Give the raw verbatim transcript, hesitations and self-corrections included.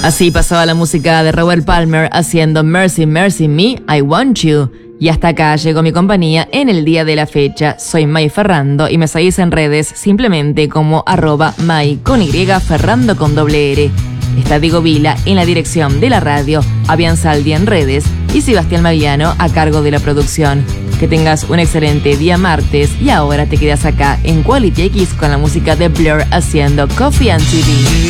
Así pasaba la música de Robert Palmer haciendo Mercy, Mercy Me, I Want You. Y hasta acá llegó mi compañía en el día de la fecha. Soy May Ferrando y me seguís en redes simplemente como arroba May con Y, Ferrando con doble R. Está Diego Vila en la dirección de la radio, Avian Saldi en redes y Sebastián Magliano a cargo de la producción. Que tengas un excelente día martes y ahora te quedas acá en Quality X con la música de Blur haciendo Coffee and T V.